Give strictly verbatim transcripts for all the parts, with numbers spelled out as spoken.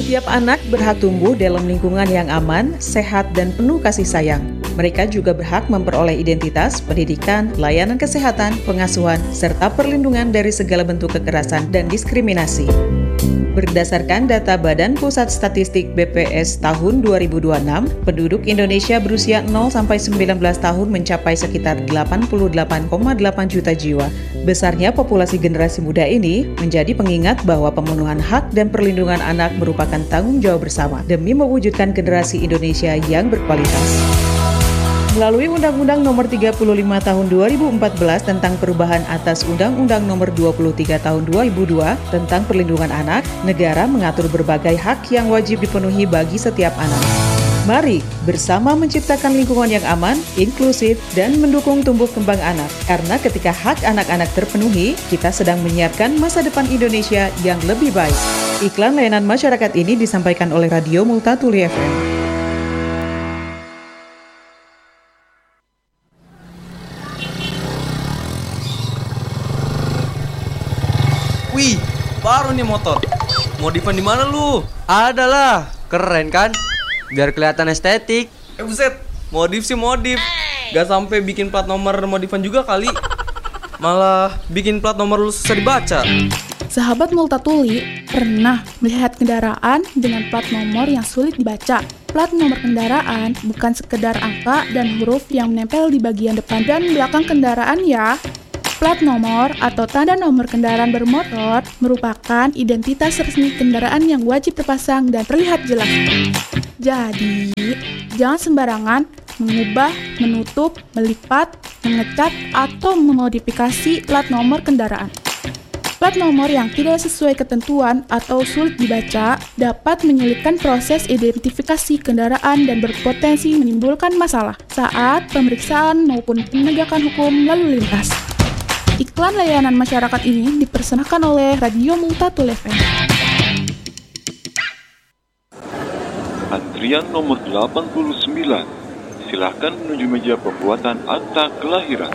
Setiap anak berhak tumbuh dalam lingkungan yang aman, sehat, dan penuh kasih sayang. Mereka juga berhak memperoleh identitas, pendidikan, layanan kesehatan, pengasuhan, serta perlindungan dari segala bentuk kekerasan dan diskriminasi. Berdasarkan data Badan Pusat Statistik B P S tahun dua ribu dua puluh enam, penduduk Indonesia berusia nol sampai sembilan belas tahun mencapai sekitar delapan puluh delapan koma delapan juta jiwa. Besarnya populasi generasi muda ini menjadi pengingat bahwa pemenuhan hak dan perlindungan anak merupakan tanggung jawab bersama demi mewujudkan generasi Indonesia yang berkualitas. Melalui Undang-Undang Nomor tiga puluh lima Tahun dua ribu empat belas tentang perubahan atas Undang-Undang Nomor dua puluh tiga Tahun dua ribu dua tentang perlindungan anak, negara mengatur berbagai hak yang wajib dipenuhi bagi setiap anak. Mari bersama menciptakan lingkungan yang aman, inklusif, dan mendukung tumbuh kembang anak. Karena ketika hak anak-anak terpenuhi, kita sedang menyiapkan masa depan Indonesia yang lebih baik. Iklan layanan masyarakat ini disampaikan oleh Radio Multatuli F M. Wih, baru nih motor. Modifan di mana lu? Ada lah, keren kan? Biar kelihatan estetik. Eh buset, modif sih modif. Gak sampai bikin plat nomor modifan juga kali. Malah bikin plat nomor lu susah dibaca. Sahabat Multatuli, pernah melihat kendaraan dengan plat nomor yang sulit dibaca? Plat nomor kendaraan bukan sekedar angka dan huruf yang menempel di bagian depan dan belakang kendaraan ya. Plat nomor atau tanda nomor kendaraan bermotor merupakan identitas resmi kendaraan yang wajib terpasang dan terlihat jelas. Jadi, jangan sembarangan mengubah, menutup, melipat, mengecat, atau memodifikasi plat nomor kendaraan. Plat nomor yang tidak sesuai ketentuan atau sulit dibaca dapat menyulitkan proses identifikasi kendaraan dan berpotensi menimbulkan masalah saat pemeriksaan maupun penegakan hukum lalu lintas. Iklan layanan masyarakat ini dipersembahkan oleh Radio Multatuli F M. Antrian nomor delapan puluh sembilan. Silakan menuju meja pembuatan akta kelahiran.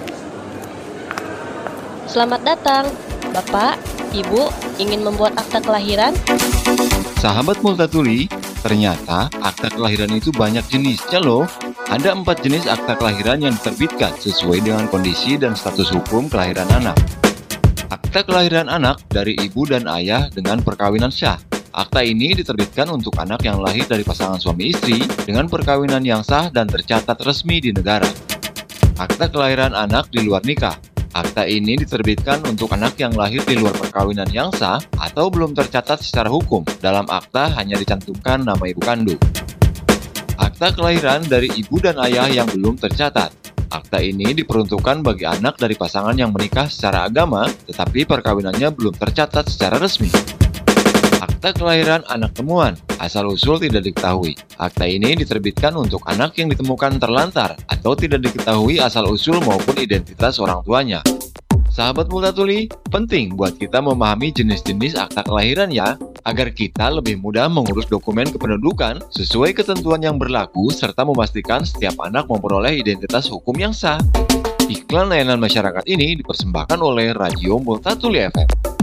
Selamat datang, Bapak, Ibu, ingin membuat akta kelahiran? Sahabat Multatuli, ternyata akta kelahiran itu banyak jenisnya loh. Ada empat jenis akta kelahiran yang diterbitkan sesuai dengan kondisi dan status hukum kelahiran anak. Akta kelahiran anak dari ibu dan ayah dengan perkawinan sah. Akta ini diterbitkan untuk anak yang lahir dari pasangan suami istri dengan perkawinan yang sah dan tercatat resmi di negara. Akta kelahiran anak di luar nikah. Akta ini diterbitkan untuk anak yang lahir di luar perkawinan yang sah atau belum tercatat secara hukum. Dalam akta hanya dicantumkan nama ibu kandung. Akta kelahiran dari ibu dan ayah yang belum tercatat. Akta ini diperuntukkan bagi anak dari pasangan yang menikah secara agama, tetapi perkawinannya belum tercatat secara resmi. Akta kelahiran anak temuan, asal-usul tidak diketahui. Akta ini diterbitkan untuk anak yang ditemukan terlantar atau tidak diketahui asal-usul maupun identitas orang tuanya. Sahabat Multatuli, penting buat kita memahami jenis-jenis akta kelahiran ya, agar kita lebih mudah mengurus dokumen kependudukan sesuai ketentuan yang berlaku serta memastikan setiap anak memperoleh identitas hukum yang sah. Iklan layanan masyarakat ini dipersembahkan oleh Radio Multatuli F M.